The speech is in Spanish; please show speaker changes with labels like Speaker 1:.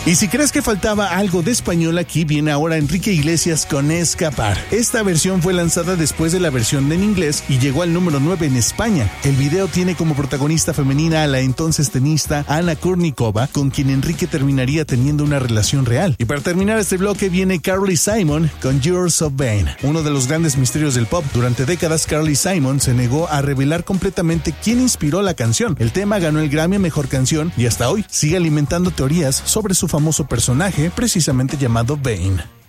Speaker 1: Y si crees que faltaba algo de español, aquí viene ahora Enrique Iglesias con Escapar. Esta versión fue lanzada después de la versión en inglés y llegó al número 9 en España. El video tiene como protagonista femenina a la entonces tenista Ana Kurnikova, con quien Enrique terminaría teniendo una relación real. Y para terminar este bloque viene Carly Simon con You're So Vain, uno de los grandes misterios del pop. Durante décadas, Carly Simon se negó a revelar completamente quién inspiró la canción. El tema ganó el Grammy a Mejor Canción y hasta hoy sigue alimentando teorías sobre su famoso personaje, precisamente llamado Vain.